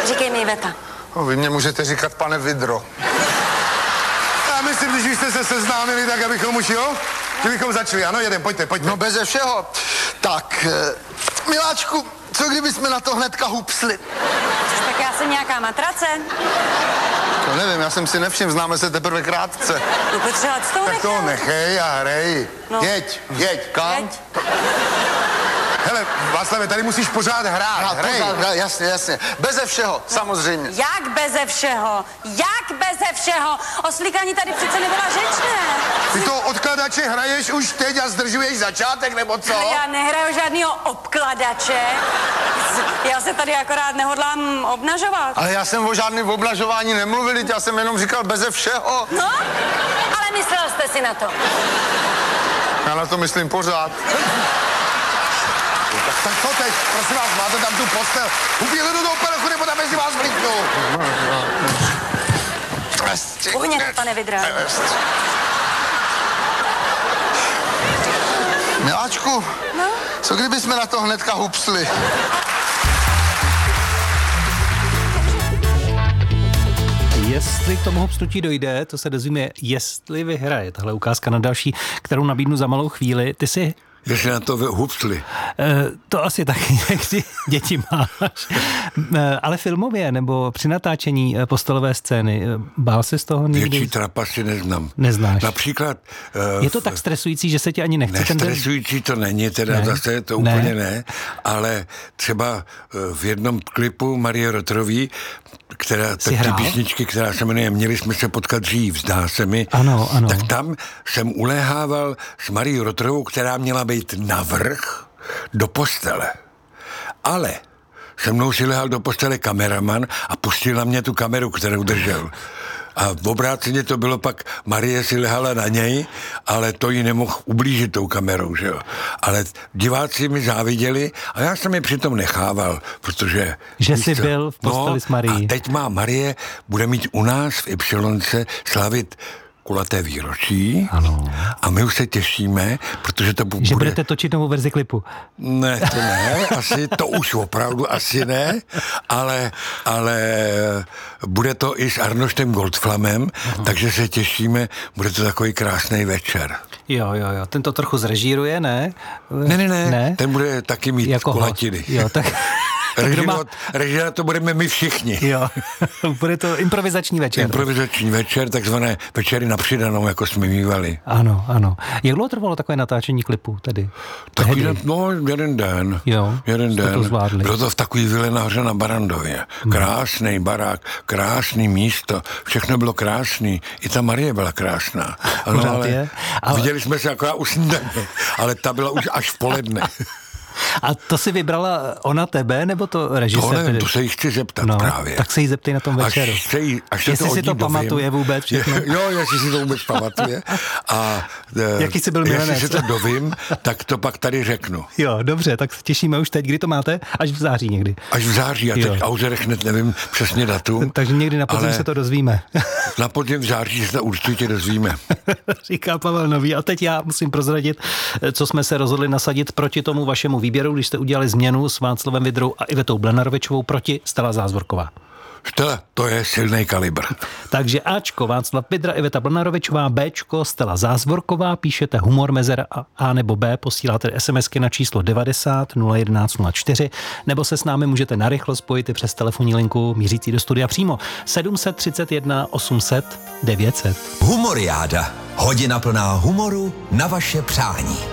Říkej mi Iveta. No, vy mě můžete říkat pane Vidro. Já myslím, když už jste se seznámili, tak abychom už, jo? Kdybychom začali, ano, jeden, pojďte. No beze všeho. Tak, miláčku, co kdyby jsme na to hnedka hupsli? Tak já jsem nějaká matrace. To nevím, já jsem si nevšiml, známe se teprve krátce. No Petře, ať to Tak to nechej a hrej. No. Jeď, kam? Jeď. Hele, Václave, tady musíš pořád hrát, hrej. Jasně. Beze všeho, samozřejmě. Jak beze všeho? Jak beze všeho? O slíkání tady přece nebyla řeč, ne? Ty to odkladače hraješ už teď a zdržuješ začátek, nebo co? Ale já nehraju žádnýho obkladače. Já se tady akorát nehodlám obnažovat. Ale já jsem o žádném oblažování nemluvil, já jsem jenom říkal beze všeho. No, ale myslel jste si na to. Já na to myslím pořád. Tak co teď? Prosím vás, máte tam tu postel. Uběhli do toho perochu, nebo tam mezi vás vlítnu. Uhněte, pane Vidra. Miláčku, No? co kdyby jsme na to hnedka hupsli? Jestli k tomu hopsnutí dojde, to se dozvíme, jestli vyhraje. Tahle ukázka na další, kterou nabídnu za malou chvíli. Ty si... Jestli na to hupsli. To asi taky, jak ty děti máš. Ale filmově nebo při natáčení postelové scény, bál se z toho někdy? Větší trapasy neznám. Neznáš. Například... Je to tak stresující, že se tě ani nechce ten den? Nestresující to není, teda Ne. zase to úplně ne, ale třeba v jednom klipu Marie Rotrový, která ty písničky, která se jmenuje Měli jsme se potkat dřív, zdá se mi, ano. Tak tam jsem uléhával s Marií Rotrovou, která měla být navrch do postele. Ale se mnou si lehal do postele kameraman a pustil na mě tu kameru, kterou držel. A v obráceně to bylo pak, Marie si lehala na něj, ale to jí nemohl ublížit tou kamerou, že jo. Ale diváci mi záviděli a já jsem je přitom nechával, protože... Že jsi byl v posteli s Marií. A teď má Marie, bude mít u nás v Ypsilonce slavit kulaté výročí. Ano. A my už se těšíme, protože to bude... Že budete točit novou verzi klipu. Ne, to ne, asi to už opravdu asi ne, ale bude to i s Arnoštem Goldflamem, takže se těšíme, bude to takový krásný večer. Jo, ten to trochu zrežíruje, ne? Ne, ten bude taky mít jako kulatiny. Jo, tak... Režira to budeme my všichni. Jo, bude to improvizační večer. Improvizační večer, takzvané večery na přidanou, jako jsme mívali. Ano. Jak dlouho trvalo takové natáčení klipu tedy? Jeden den. Jo, jeden den. To zvládli. Bylo to v takový vile nahoře na Barandově. Krásný barák, krásný místo, všechno bylo krásný. I ta Marie byla krásná. Ale viděli jsme se akorát u snídaně, ale ta byla už až v poledne. A to si vybrala ona tebe, nebo to režisér? To nevím, to se jí chci zeptat právě. Tak se jí zeptej na tom večeru. Jestli si to pamatuje vůbec všechno. Jo, jestli si to vůbec pamatuje. A jaký jsi byl milenec? Jestli si to dovím, tak to pak tady řeknu. Jo, dobře, tak se těšíme už teď. Kdy to máte? Až v září někdy. Až v září, a teď Auzerech hned nevím přesně datum. Takže někdy na podzim se to dozvíme. Na podzim v září se to určitě dozvíme. Říká Pavel Nový. A teď já musím prozradit, co jsme se rozhodli nasadit proti tomu vašemu výběru, když jste udělali změnu s Václavem Vidrou a Ivetou Blenarovičovou proti Stella Zázvorková. Stella, to je silný kalibr. Takže Ačko Václav Vidra, Iveta Blenarovičová, Bčko Stella Zázvorková, píšete humor mezera A nebo B, posíláte SMSky na číslo 90 011 04, nebo se s námi můžete narychlo spojit i přes telefonní linku mířící do studia přímo 731 800 900. Humoriáda. Hodina plná humoru na vaše přání.